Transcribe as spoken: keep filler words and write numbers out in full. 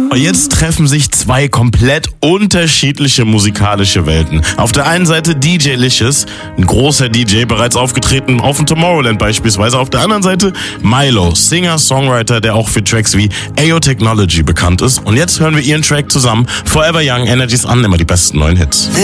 Jetzt treffen sich zwei komplett unterschiedliche musikalische Welten. Auf der einen Seite D J Licious, ein großer D J, bereits aufgetreten auf dem Tomorrowland beispielsweise. Auf der anderen Seite Milo, Singer, Songwriter, der auch für Tracks wie Ayo Technology bekannt ist. Und jetzt hören wir ihren Track zusammen. Forever Young, Energies an, immer die besten neuen Hits.